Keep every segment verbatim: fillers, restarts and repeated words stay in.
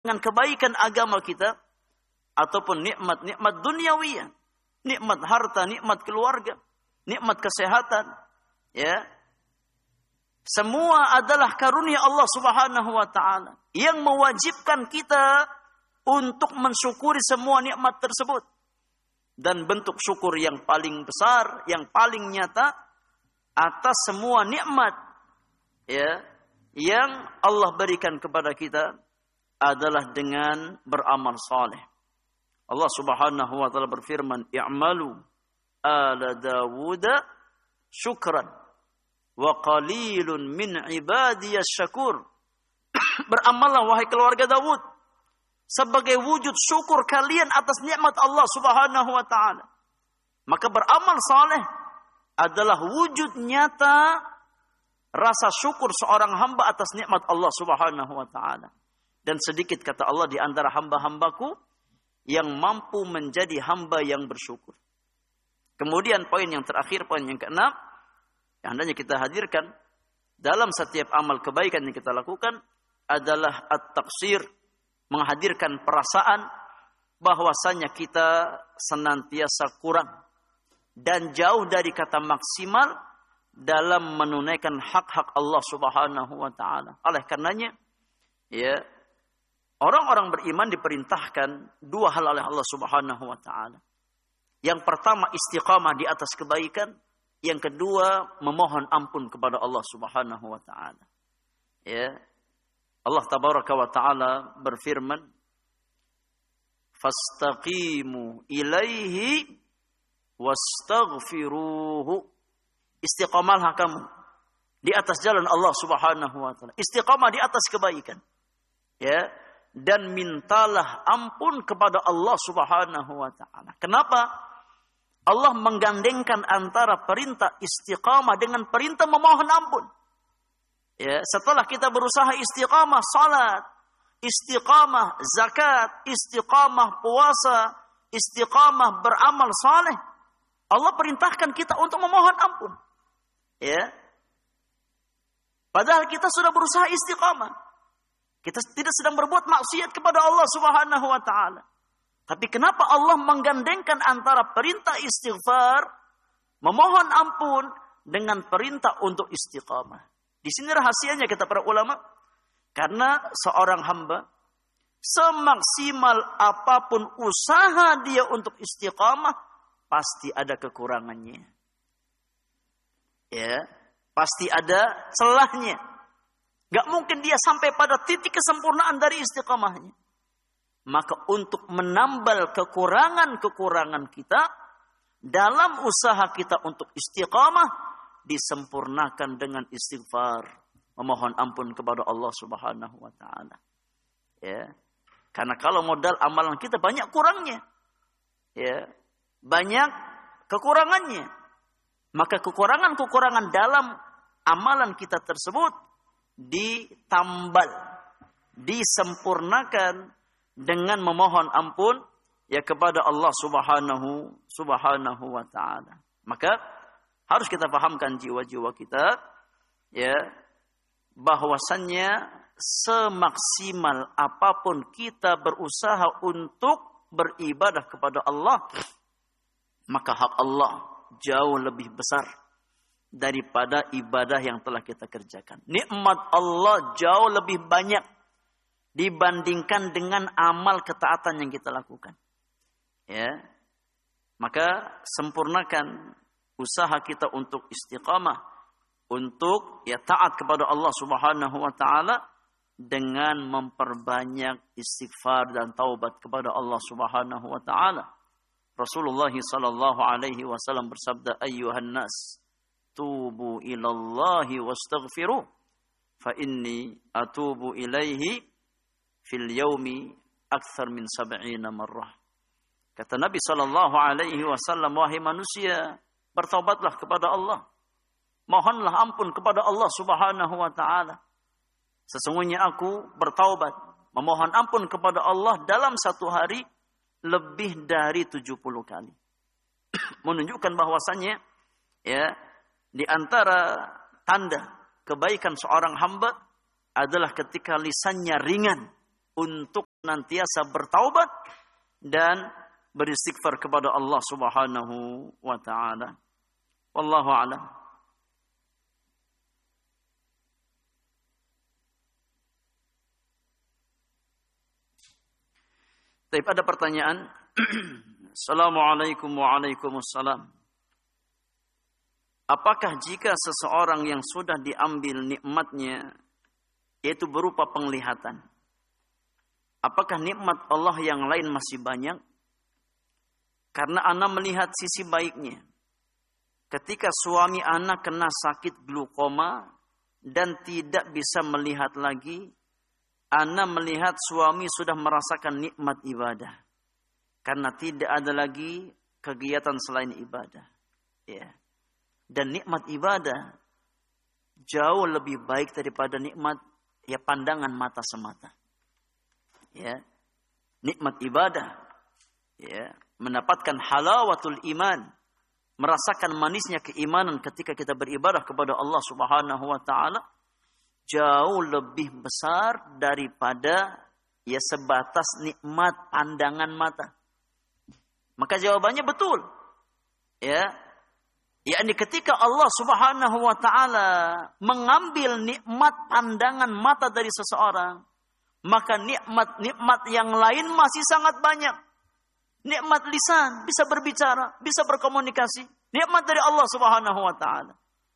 dengan kebaikan agama kita ataupun nikmat-nikmat duniawiyah, nikmat harta, nikmat keluarga, nikmat kesehatan, ya. Semua adalah karunia Allah Subhanahu wa taala yang mewajibkan kita untuk mensyukuri semua nikmat tersebut. Dan bentuk syukur yang paling besar, yang paling nyata atas semua nikmat, ya, yang Allah berikan kepada kita adalah dengan beramal saleh. Allah Subhanahu wa taala berfirman, "I'malu ala Dawud syukran wa qalilun min ibadiyas syakur." Beramallah wahai keluarga Daud sebagai wujud syukur kalian atas nikmat Allah Subhanahu wa taala. Maka beramal saleh adalah wujud nyata rasa syukur seorang hamba atas nikmat Allah Subhanahu wa taala. Dan sedikit kata Allah di antara hamba-hambaku yang mampu menjadi hamba yang bersyukur. Kemudian poin yang terakhir, poin yang keenam, yang hendaknya kita hadirkan dalam setiap amal kebaikan yang kita lakukan adalah at-taqsir, menghadirkan perasaan bahwasanya kita senantiasa kurang dan jauh dari kata maksimal dalam menunaikan hak-hak Allah Subhanahu wa taala. Oleh karenanya, ya, orang-orang beriman diperintahkan dua hal oleh Allah Subhanahu wa taala. Yang pertama, istiqamah di atas kebaikan. Yang kedua, memohon ampun kepada Allah Subhanahu wa taala. Ya. Allah tabaraka wa taala berfirman, "Fastaqimu ilaihi wastaghfiruhu." Istiqamallah kamu di atas jalan Allah Subhanahu wa taala. Istiqamah di atas kebaikan. Ya, dan mintalah ampun kepada Allah Subhanahu wa taala. Kenapa? Allah menggandengkan antara perintah istiqamah dengan perintah memohon ampun. Ya, setelah kita berusaha istiqamah salat, istiqamah zakat, istiqamah puasa, istiqamah beramal saleh, Allah perintahkan kita untuk memohon ampun. Ya. Padahal kita sudah berusaha istiqamah. Kita tidak sedang berbuat maksiat kepada Allah Subhanahu wa taala. Tapi kenapa Allah menggandengkan antara perintah istighfar, memohon ampun, dengan perintah untuk istiqamah? Di sini rahasianya kata para ulama. Karena seorang hamba, semaksimal apapun usaha dia untuk istiqamah, pasti ada kekurangannya. Ya, pasti ada celahnya. Gak mungkin dia sampai pada titik kesempurnaan dari istiqamahnya. Maka untuk menambal kekurangan-kekurangan kita dalam usaha kita untuk istiqamah, disempurnakan dengan istighfar, memohon ampun kepada Allah Subhanahu wa taala. Ya. Karena kalau modal amalan kita banyak kurangnya. Ya. Banyak kekurangannya. Maka kekurangan-kekurangan dalam amalan kita tersebut ditambal, disempurnakan dengan memohon ampun ya kepada Allah Subhanahu Subhanahu wa taala. Maka harus kita pahamkan jiwa-jiwa kita ya bahwasannya semaksimal apapun kita berusaha untuk beribadah kepada Allah, maka hak Allah jauh lebih besar daripada ibadah yang telah kita kerjakan. Nikmat Allah jauh lebih banyak dibandingkan dengan amal ketaatan yang kita lakukan. Ya. Maka sempurnakan usaha kita untuk istiqamah, untuk ya taat kepada Allah Subhanahu wa taala dengan memperbanyak istighfar dan taubat kepada Allah Subhanahu wa taala. Rasulullah sallallahu alaihi wasallam bersabda, "Ayyuhan nas, tubu ilallahi wastaghfiru, fa inni atubu ilaihi fil yaumi akthar min sab'ina marrah." Kata Nabi sallallahu alaihi wasallam, wahai manusia, bertaubatlah kepada Allah. Mohonlah ampun kepada Allah Subhanahu wa taala. Sesungguhnya aku bertaubat, memohon ampun kepada Allah dalam satu hari lebih dari tujuh puluh kali. Menunjukkan bahwasannya ya di antara tanda kebaikan seorang hamba adalah ketika lisannya ringan untuk nantiasa bertaubat dan beristighfar kepada Allah Subhanahu wa taala. Wallahu a'lam. Baik, ada pertanyaan. Assalamualaikum waalaikumsalam. Apakah jika seseorang yang sudah diambil nikmatnya, yaitu berupa penglihatan, apakah nikmat Allah yang lain masih banyak? Karena ana melihat sisi baiknya. Ketika suami ana kena sakit glaukoma dan tidak bisa melihat lagi, ana melihat suami sudah merasakan nikmat ibadah. Karena tidak ada lagi kegiatan selain ibadah. Ya. Dan nikmat ibadah jauh lebih baik daripada nikmat ya pandangan mata semata. Ya. Nikmat ibadah ya, mendapatkan halawatul iman, merasakan manisnya keimanan ketika kita beribadah kepada Allah Subhanahu wa taala, jauh lebih besar daripada ya sebatas nikmat pandangan mata. Maka jawabannya betul. Ya. Yakni ketika Allah Subhanahu wa taala mengambil nikmat pandangan mata dari seseorang, maka nikmat-nikmat yang lain masih sangat banyak. Nikmat lisan, bisa berbicara, bisa berkomunikasi. Nikmat dari Allah Subhanahu wa taala.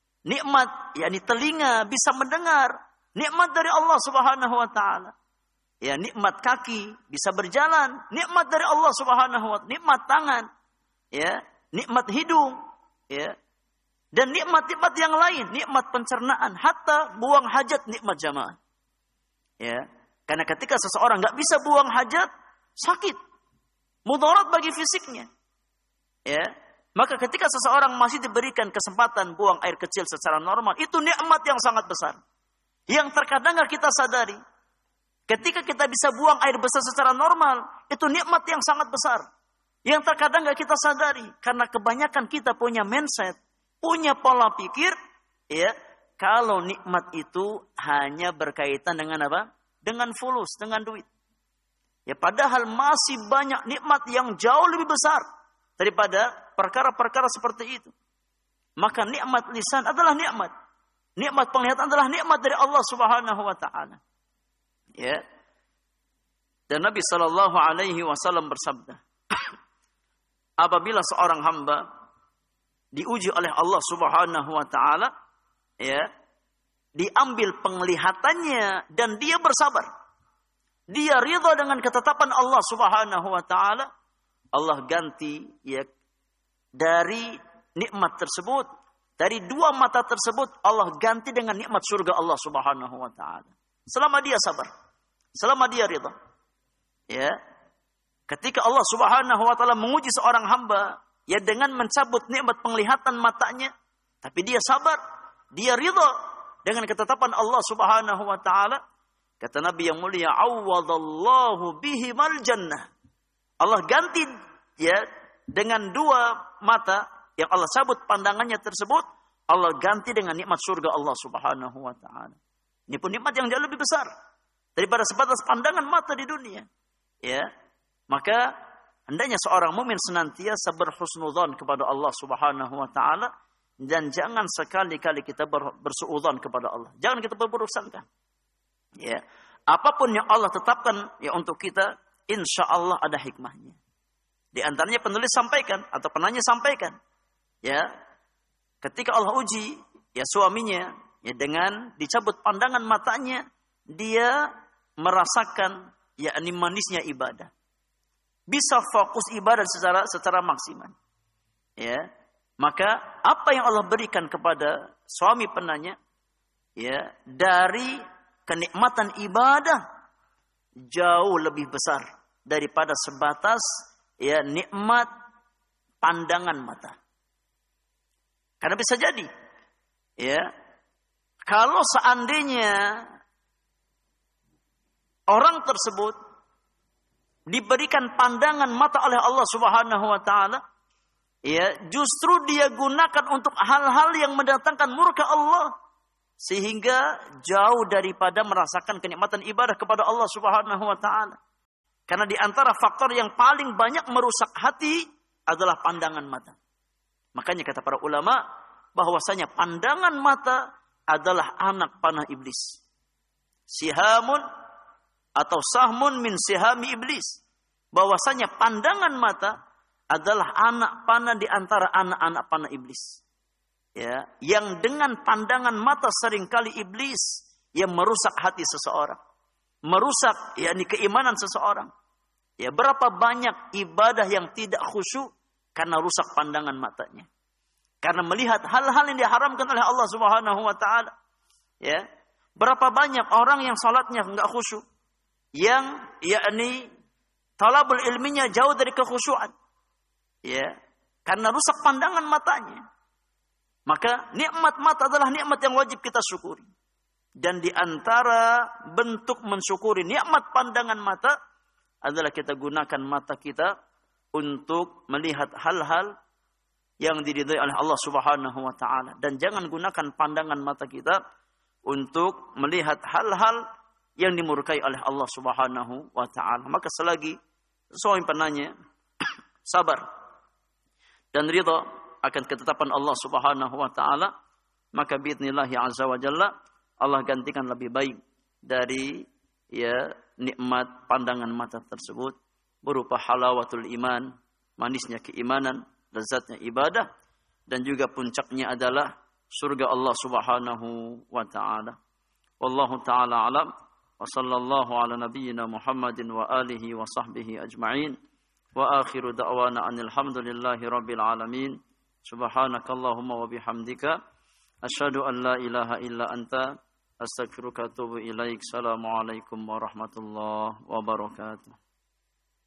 Nikmat yakni telinga bisa mendengar, nikmat dari Allah Subhanahu wa taala. Ya, nikmat kaki bisa berjalan, nikmat dari Allah Subhanahu wa taala. Nikmat tangan, ya, nikmat hidung, ya. Dan nikmat-nikmat yang lain, nikmat pencernaan, hatta buang hajat nikmat jamaah. Ya. Karena ketika seseorang enggak bisa buang hajat, sakit. Mudarat bagi fisiknya. Ya. Maka ketika seseorang masih diberikan kesempatan buang air kecil secara normal, itu nikmat yang sangat besar. Yang terkadang enggak kita sadari. Ketika kita bisa buang air besar secara normal, itu nikmat yang sangat besar. Yang terkadang enggak kita sadari. Karena kebanyakan kita punya mindset, punya pola pikir, ya, kalau nikmat itu hanya berkaitan dengan apa? Dengan fulus, dengan duit. Ya, padahal masih banyak nikmat yang jauh lebih besar daripada perkara-perkara seperti itu. Maka nikmat lisan adalah nikmat. Nikmat penglihatan adalah nikmat dari Allah Subhanahu wa taala. Ya. Dan Nabi sallallahu alaihi wasallam bersabda, apabila seorang hamba diuji oleh Allah Subhanahu wa taala, ya, diambil penglihatannya dan dia bersabar, dia ridha dengan ketetapan Allah Subhanahu wa taala, Allah ganti ya dari nikmat tersebut, dari dua mata tersebut Allah ganti dengan nikmat surga Allah Subhanahu wa taala. Selama dia sabar, selama dia ridha. Ya. Ketika Allah Subhanahu wa taala menguji seorang hamba ya dengan mencabut nikmat penglihatan matanya, tapi dia sabar, dia ridha dengan ketetapan Allah Subhanahu wa taala, kata Nabi yang mulia, awwadallahu bihimal jannah. Allah ganti ya dengan dua mata yang Allah cabut pandangannya tersebut, Allah ganti dengan nikmat surga Allah Subhanahu wa taala. Ini pun nikmat yang jauh lebih besar daripada sebatas pandangan mata di dunia. Ya. Maka hendaknya seorang mukmin senantiasa berhusnudzon kepada Allah Subhanahu wa taala dan jangan sekali-kali kita bersuudzon kepada Allah. Jangan kita berburuk sangka. Ya. Apapun yang Allah tetapkan ya untuk kita, insya Allah ada hikmahnya. Di antaranya penulis sampaikan atau penanya sampaikan, ya, ketika Allah uji ya suaminya ya dengan dicabut pandangan matanya, dia merasakan yakni manisnya ibadah. Bisa fokus ibadah secara secara maksimal. Ya. Maka apa yang Allah berikan kepada suami penanya ya dari kenikmatan ibadah jauh lebih besar daripada sebatas ya nikmat pandangan mata. Karena bisa jadi ya kalau seandainya orang tersebut diberikan pandangan mata oleh Allah Subhanahu wa taala, ya, justru dia gunakan untuk hal-hal yang mendatangkan murka Allah. sehingga jauh daripada merasakan kenikmatan ibadah kepada Allah Subhanahu wa taala. Karena di antara faktor yang paling banyak merusak hati adalah pandangan mata. Makanya kata para ulama bahwasanya pandangan mata adalah anak panah iblis. Sihamun atau sahmun min sihami iblis. Bahwasanya pandangan mata adalah anak panah di antara anak-anak panah iblis. Ya, yang dengan pandangan mata seringkali iblis yang merusak hati seseorang. Merusak yakni keimanan seseorang. Ya, berapa banyak ibadah yang tidak khusyuk karena rusak pandangan matanya. Karena melihat hal-hal yang diharamkan oleh Allah Subhanahu wa taala. Ya. Berapa banyak orang yang salatnya enggak khusyuk, yang yakni talabul ilminya jauh dari kekhusyuan. Ya, karena rusak pandangan matanya. Maka nikmat mata adalah nikmat yang wajib kita syukuri. Dan di antara bentuk mensyukuri nikmat pandangan mata adalah kita gunakan mata kita untuk melihat hal-hal yang diridhai oleh Allah Subhanahu wa taala, dan jangan gunakan pandangan mata kita untuk melihat hal-hal yang dimurkai oleh Allah Subhanahu wa taala. Maka selagi seorang penanya sabar dan ridha akan ketetapan Allah Subhanahu wa taala, maka biidznillah azza wa jalla Allah gantikan lebih baik dari ya nikmat pandangan mata tersebut berupa halawatul iman, manisnya keimanan, lezatnya ibadah, dan juga puncaknya adalah surga Allah Subhanahu wa taala. Wallahu taala alam wa sallallahu ala nabiyyina Muhammadin wa alihi wa sahbihi ajma'in. Wa akhiru da'wana anil hamdulillahi rabbil alamin. Subhanakallahumma wa bihamdika asyhadu an la ilaha illa anta astaghfiruka wa atubu ilaik. Assalamualaikum warahmatullahi wabarakatuh.